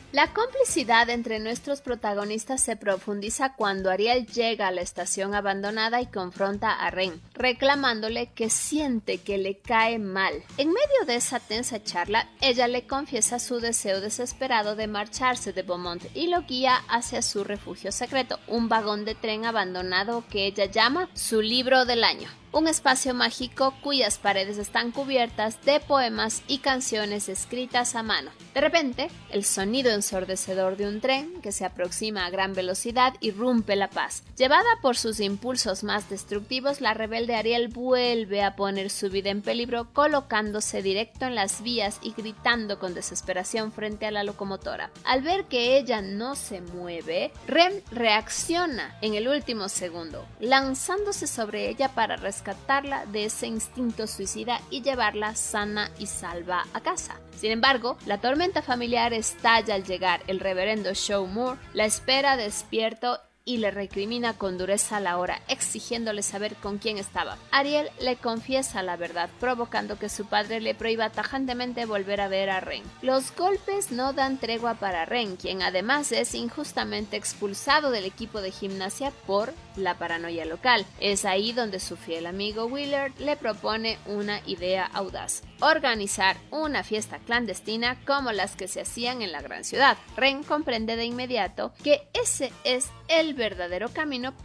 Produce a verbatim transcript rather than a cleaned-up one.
La complicidad entre nuestros protagonistas se profundiza cuando Ariel llega a la estación abandonada y confronta a Ren, reclamándole que siente que le cae mal. En medio de esa tensa charla, ella le confiesa su deseo desesperado de marcharse de Beaumont y lo guía hacia su refugio secreto, un vagón de tren abandonado que ella llama su libro del año. Un espacio mágico cuyas paredes están cubiertas de poemas y canciones escritas a mano. De repente, el sonido ensordecedor de un tren que se aproxima a gran velocidad irrumpe la paz. Llevada por sus impulsos más destructivos, la rebelde Ariel vuelve a poner su vida en peligro, colocándose directo en las vías y gritando con desesperación frente a la locomotora. Al ver que ella no se mueve, Ren reacciona en el último segundo, lanzándose sobre ella para rescatarla rescatarla de ese instinto suicida y llevarla sana y salva a casa. Sin embargo, la tormenta familiar estalla al llegar. El reverendo Shaw Moore la espera despierto y le recrimina con dureza la hora, exigiéndole saber con quién estaba. Ariel le confiesa la verdad, provocando que su padre le prohíba tajantemente volver a ver a Ren. Los golpes no dan tregua para Ren, quien además es injustamente expulsado del equipo de gimnasia por la paranoia local. Es ahí donde su fiel amigo Willard le propone una idea audaz: organizar una fiesta clandestina como las que se hacían en la gran ciudad. Ren comprende de inmediato que ese es el verdadero camino